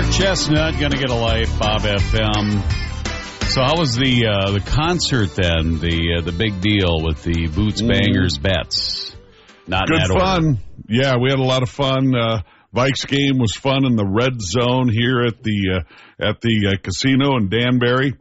Chestnut, Gonna Get a Life, Bob FM. So how was the concert then? The big deal with the Boots, Bangers, Bets. Not good in that fun. Order. Yeah, we had a lot of fun. Vikes game was fun in the red zone here at the casino in Danbury,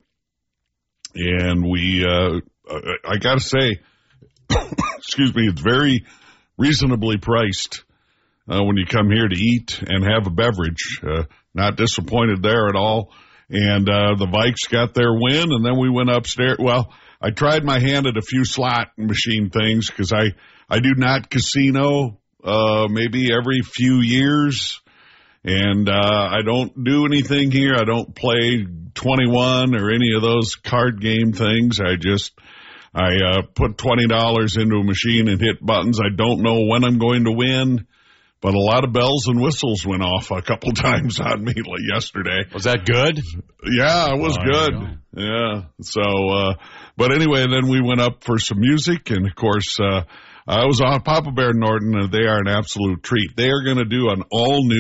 and we I got to say, excuse me, it's very reasonably priced when you come here to eat and have a beverage. Not disappointed there at all. And the Vikes got their win, and then we went upstairs. Well, I tried my hand at a few slot machine things because I do not casino maybe every few years, and I don't do anything here. I don't play 21 or any of those card game things. I put $20 into a machine and hit buttons. I don't know when I'm going to win. But a lot of bells and whistles went off a couple times on me yesterday. Was that good? Yeah, it was good. Yeah. So, but anyway, then we went up for some music, and of course, I was on Papa Bear Norton, and they are an absolute treat. They are going to do an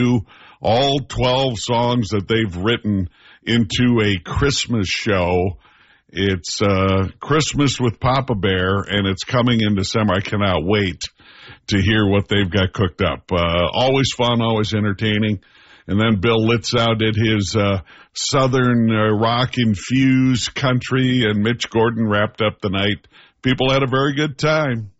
all 12 songs that they've written into a Christmas show. It's Christmas with Papa Bear, and it's coming in December. I cannot wait to hear what they've got cooked up. Always fun, always entertaining. And then Bill Litzow did his Southern rock-infused country, and Mitch Gordon wrapped up the night. People had a very good time,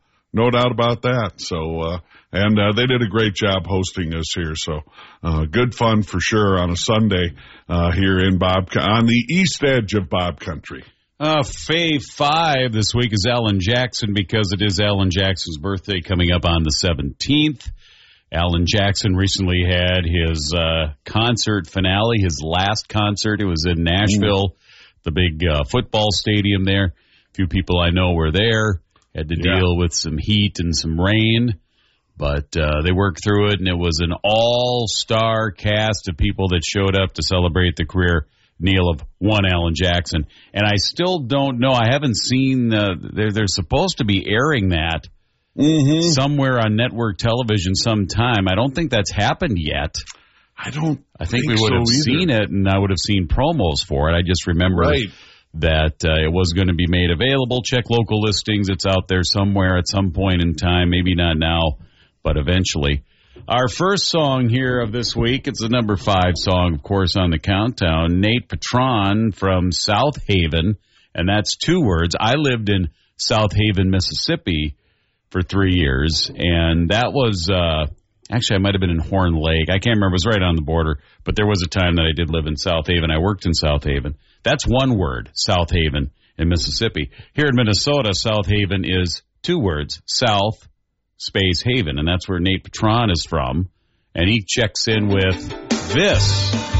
no doubt about that. So, and they did a great job hosting us here. So, good fun for sure on a Sunday here in on the east edge of Bob Country. Fave 5 this week is Alan Jackson because it is Alan Jackson's birthday coming up on the 17th. Alan Jackson recently had his concert finale, his last concert. It was in Nashville, the big football stadium there. A few people I know were there, had to deal with some heat and some rain, but they worked through it, and it was an all-star cast of people that showed up to celebrate the career, Neil, of one Alan Jackson. And I still don't know. I haven't seen, they're supposed to be airing that somewhere on network television sometime. I don't think that's happened yet. I think we would have seen it, and I would have seen promos for it. I just remember that it was going to be made available. Check local listings. It's out there somewhere at some point in time. Maybe not now, but eventually. Our first song here of this week, it's the number 5 song, of course, on the countdown. Nate Patron from South Haven, and that's 2 words. I lived in South Haven, Mississippi for 3 years, and that was, actually, I might have been in Horn Lake. I can't remember. It was right on the border, but there was a time that I did live in South Haven. I worked in South Haven. That's 1 word, South Haven in Mississippi. Here in Minnesota, South Haven is 2 words, South Space Haven, and that's where Nate Patron is from, and he checks in with this.